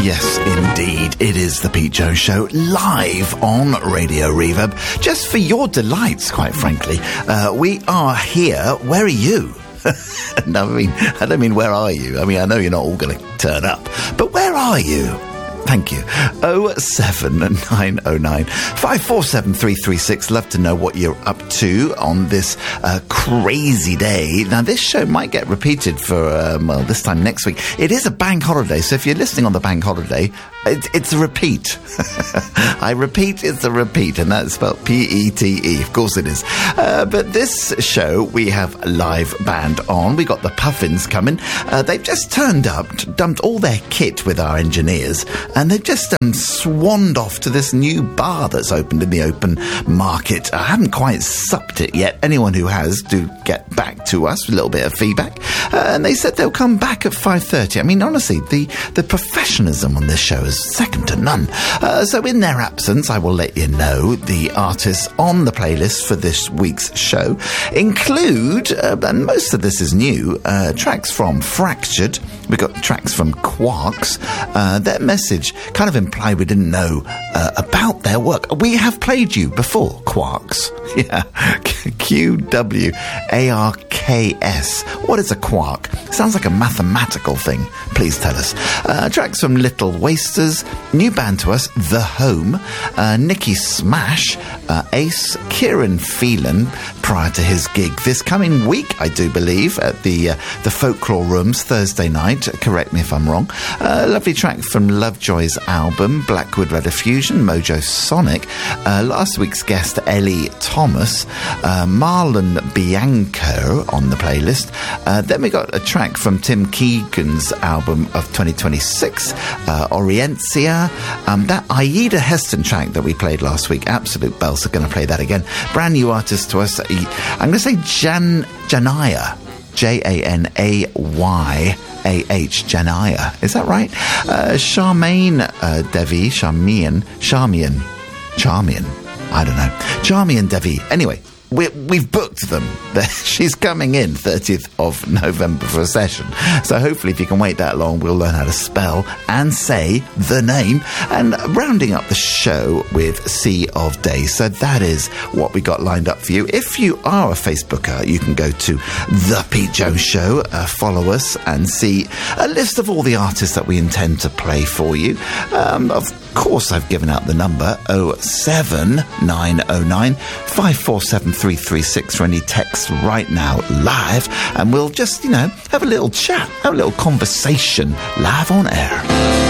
Yes, indeed. It is the Pete Jones Show, live on Radio Reverb. Just for your delights, quite frankly. We are here. Where are you? No, I don't mean where are you? I mean, I know you're not all going to turn up. But where are you? Thank you. 07909 547 336. Love to know what you're up to on this crazy day. Now, this show might get repeated for, this time next week. It is a bank holiday, so if you're listening on the bank holiday, it's a repeat. I repeat, it's a repeat, and that's spelled P-E-T-E. Of course it is. But this show, we have a live band on. We got the Puffins coming. They've just turned up, dumped all their kit with our engineers, and they've just swanned off to this new bar that's opened in the open market. I haven't quite supped it yet. Anyone who has, do get back to us with a little bit of feedback. And they said they'll come back at 5:30. I mean, honestly, the professionalism on this show is second to none. So in their absence, I will let you know the artists on the playlist for this week's show include, and most of this is new, tracks from Fractured. We got tracks from Quarks. Their message kind of implied we didn't know about their work. We have played you before, Quarks. Yeah. Q-W-A-R-K-S. What is a quark? Sounds like a mathematical thing. Please tell us. Tracks from Little Wasters. New band to us, The Home. Nicky Smash. Ace. Kieran Phelan, prior to his gig this coming week, I do believe, at the Folklore Rooms Thursday night. Correct me if I'm wrong. Lovely track from Lovejoy's album, Blackwood Rediffusion, Mojo Sonic. Last week's guest, Ellie Thomas. Marlon Bianco on the playlist. Then we got a track from Tim Keegan's album of 2026, Orientia. That Aida Heston track that we played last week, absolute bells. Are going to play that again. Brand new artist to us. I'm going to say Janaya. Janayah. Janaya. Is that right? Charmaine Devi. Charmian. I don't know. Charmian Devi. Anyway, we've booked them. She's coming in 30th of November for a session. So hopefully if you can wait that long, we'll learn how to spell and say the name. And rounding up the show with Sea of Days. So that is what we got lined up for you. If you are a Facebooker, you can go to The Pete Jones Show, follow us and see a list of all the artists that we intend to play for you. Of course, I've given out the number 07909 547 336 for any text right now live, and we'll just have a little chat, have a little conversation live on air.